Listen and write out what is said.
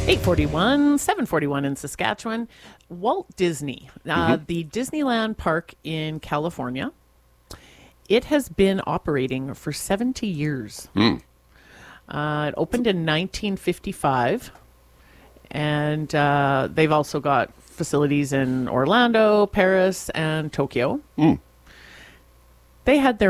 8:41, 7:41 in Saskatchewan. Walt Disney, the Disneyland Park in California. It has been operating for 70 years. It opened in 1955, and they've also got facilities in Orlando, Paris, and Tokyo. They had their